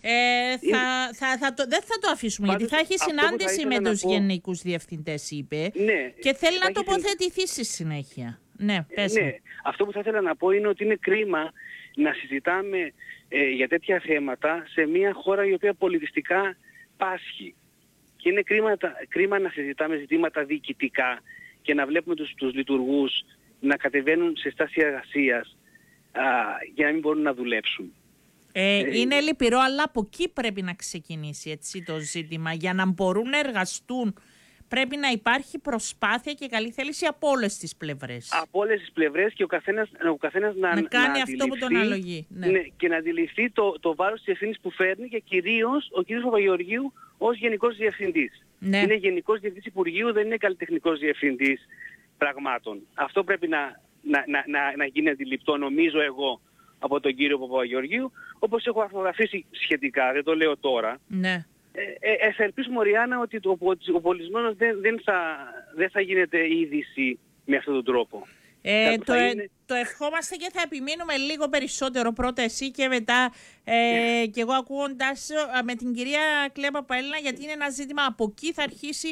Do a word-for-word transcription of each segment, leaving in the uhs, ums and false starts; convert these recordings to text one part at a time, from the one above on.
Ε, θα, είναι... θα, θα το, δεν θα το αφήσουμε, πάντως, γιατί θα έχει συνάντηση με τους πω... γενικούς διευθυντές, είπε, ναι, και θέλει να έχει... τοποθετηθεί στη συνέχεια. Ναι, πες ναι. Αυτό που θα ήθελα να πω είναι ότι είναι κρίμα να συζητάμε ε, για τέτοια θέματα σε μια χώρα η οποία πολιτιστικά πάσχει. Και είναι κρίμα, κρίμα να συζητάμε ζητήματα διοικητικά και να βλέπουμε τους, τους λειτουργούς να κατεβαίνουν σε στάση εργασίας α, για να μην μπορούν να δουλέψουν. Ε, ε, είναι λυπηρό, αλλά από εκεί πρέπει να ξεκινήσει, έτσι, το ζήτημα. Για να μπορούν να εργαστούν πρέπει να υπάρχει προσπάθεια και καλή θέληση από όλες τις πλευρές. Από όλες τις πλευρές και ο καθένας, ο καθένας να, να κάνει να αυτό που τον αλογεί. Ναι. Ναι, και να αντιληφθεί το, το βάρος της ευθύνης που φέρνει και κυρίως ο κ. Παπαγεωργίου ως Γενικός Διευθυντής. Ναι. Είναι Γενικός Διευθυντής Υπουργείου, δεν είναι Καλλιτεχνικός Διευθυντής πραγμάτων. Αυτό πρέπει να, να, να, να, να γίνει αντιληπτό, νομίζω εγώ, από τον κύριο Παπαγεωργίου, όπως έχω αρθογραφήσει σχετικά, δεν το λέω τώρα. Ναι. Ε, ε, θα ελπίσουμε, Ριάννα, ότι το, ο πολιτισμός δεν, δεν, θα, δεν θα γίνεται είδηση με αυτόν τον τρόπο. Ε, το, είναι... ε, το ευχόμαστε και θα επιμείνουμε λίγο περισσότερο, πρώτα εσύ και μετά ε, yeah. και εγώ ακούγοντας με την κυρία Κλέα Παπαέλληνα, γιατί είναι ένα ζήτημα από εκεί θα αρχίσει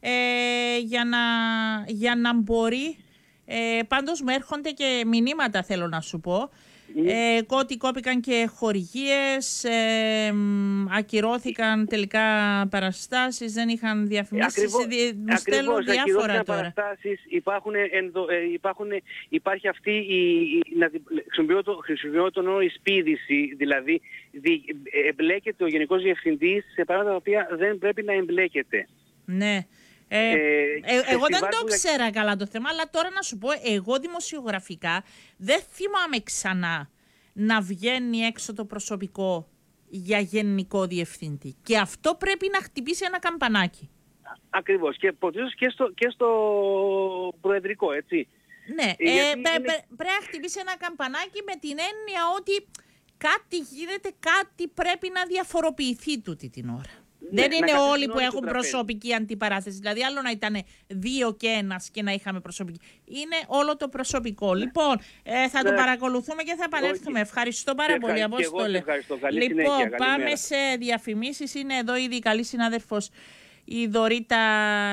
ε, για, να, για να μπορεί. Ε, πάντως μου έρχονται και μηνύματα, θέλω να σου πω. Mm. Ε, ότι κόπηκαν και χορηγίες, ε, ακυρώθηκαν τελικά παραστάσεις, δεν είχαν διαφημίσεις. Ακριβώς, μου στέλνουν διάφορα τώρα. Παραστάσεις, υπάρχουν, ενδο, ε, υπάρχουν, υπάρχει αυτή η, η να, χρησιμοποιώ, το, χρησιμοποιώ τον όρο εισπίδηση, δηλαδή δι, εμπλέκεται ο Γενικός Διευθυντής σε πράγματα τα οποία δεν πρέπει να εμπλέκεται. Ναι. Ε, ε, ε, εγώ δεν το ξέρα καλά το θέμα, αλλά τώρα να σου πω, εγώ δημοσιογραφικά δεν θυμάμαι ξανά να βγαίνει έξω το προσωπικό για γενικό διευθυντή. Και αυτό πρέπει να χτυπήσει ένα καμπανάκι. Ακριβώς. Και ποτέ και στο, και στο προεδρικό, έτσι. Ναι, ε, ε, είναι... πρέπει να χτυπήσει ένα καμπανάκι με την έννοια ότι κάτι γίνεται, κάτι πρέπει να διαφοροποιηθεί τούτη την ώρα. Ναι, δεν είναι όλοι που έχουν προσωπική αντιπαράθεση. Δηλαδή, άλλο να ήταν δύο και ένας και να είχαμε προσωπική. Είναι όλο το προσωπικό. Ναι. Λοιπόν, ε, θα ναι. το παρακολουθούμε και θα επανέλθουμε. Όχι. Ευχαριστώ πάρα ευχα... πολύ, Απόστολε. Λοιπόν, συνέχεια, πάμε σε διαφημίσεις. Είναι εδώ ήδη η καλή συνάδελφος η Δωρίτα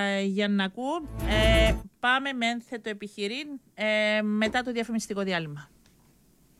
Γιαννακού. Ε, πάμε με ένθετο επιχειρήν ε, μετά το διαφημιστικό διάλειμμα.